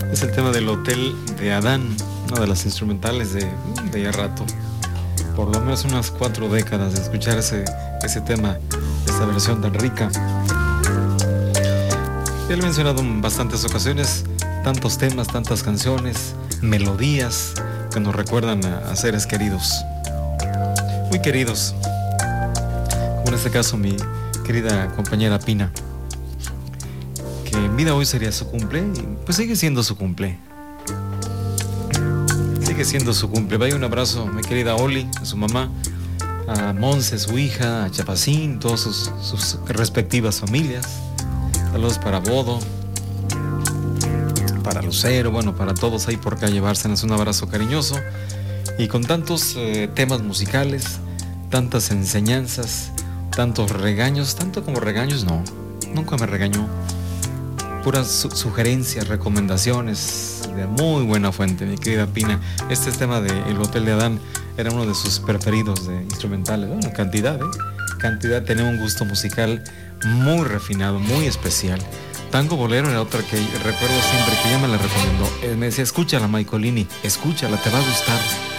Es el tema del Hotel de Adán, una de las instrumentales de ya rato. Por lo menos unas 4 décadas de escuchar ese tema, esta versión tan rica. Ya lo he mencionado en bastantes ocasiones, tantos temas, tantas canciones, melodías que nos recuerdan a seres queridos, muy queridos, como en este caso mi querida compañera Pina, que en vida hoy sería su cumple, y pues sigue siendo su cumple. Sigue siendo su cumple. Vaya un abrazo a mi querida Oli, a su mamá, a Monse, su hija, a Chapacín, todas sus respectivas familias. Saludos para Bodo, para Lucero, bueno, para todos ahí por calle Bárcenas, un abrazo cariñoso. Y con tantos temas musicales, tantas enseñanzas, tantos regaños, tanto como regaños, no, nunca me regañó. Puras sugerencias, recomendaciones de muy buena fuente, mi querida Pina. Este tema de El Hotel de Adán era uno de sus preferidos de instrumentales. Bueno, cantidad, tenía un gusto musical muy refinado, muy especial. Tango Bolero era otra que recuerdo siempre, que ella me la recomendó. Me decía, escúchala, Maicolini, escúchala, te va a gustar.